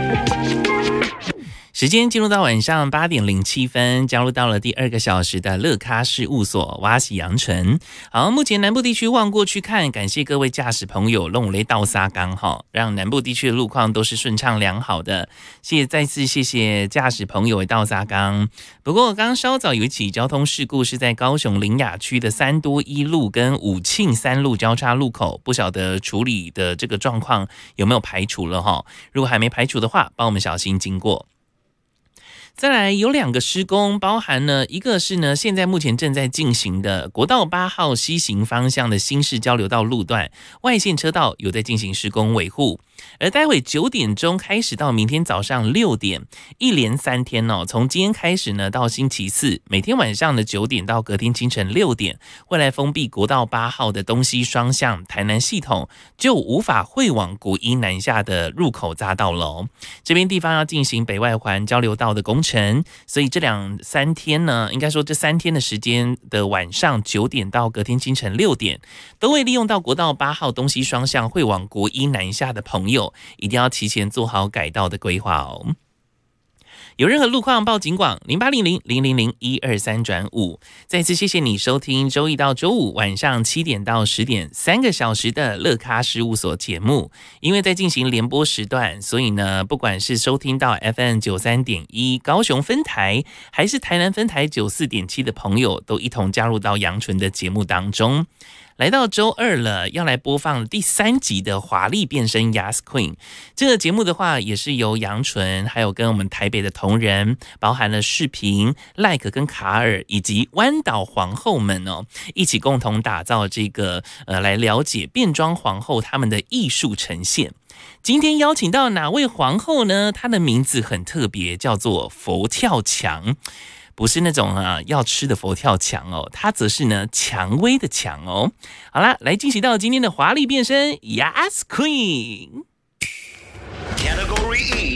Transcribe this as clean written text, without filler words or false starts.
时间进入到晚上8点07分，加入到了第2个小时的乐咖事务所，挖喜阳春。好，目前南部地区望过去看，感谢各位驾驶朋友弄雷倒沙缸哈，让南部地区的路况都是顺畅良好的。再次谢谢驾驶朋友的倒沙缸。不过刚稍早有一起交通事故是在高雄苓雅区的三多一路跟武庆三路交叉路口，不晓得处理的这个状况有没有排除了哈？如果还没排除的话，帮我们小心经过。再来有2个施工，包含呢一个是呢现在目前正在进行的国道8号西行方向的新市交流道路段外线车道有在进行施工维护，而待会9点钟开始到明天早上6点，一连3天哦，从今天开始呢到星期四，每天晚上的9点到隔天清晨6点，会来封闭国道8号的东西双向台南系统，就无法会往国一南下的入口匝道了。这边地方要进行北外环交流道的工程，所以这3天呢，应该说这3天的时间的晚上9点到隔天清晨6点，都会利用到国道8号东西双向会往国一南下的朋友，一定要提前做好改道的规划哦。有任何路况报警广0800-000-123-5。再次谢谢你收听周一到周五晚上7点到10点3个小时的乐咖事务所节目。因为在进行联播时段，所以呢，不管是收听到 FM 93.1 高雄分台，还是台南分台 94.7 的朋友，都一同加入到杨纯的节目当中。来到周2了，要来播放第3集的华丽变身 Yas Queen。这个节目的话，也是由杨纯还有跟我们台北的同仁，包含了视频、Like 跟卡尔以及湾岛皇后们哦，一起共同打造这个来了解变装皇后他们的艺术呈现。今天邀请到哪位皇后呢？她的名字很特别，叫做佛跳墙。不是那种要吃的佛跳墙哦，它则是呢蔷薇的蔷哦。好啦，来进行到今天的华丽变身 Yas Queen。 Category E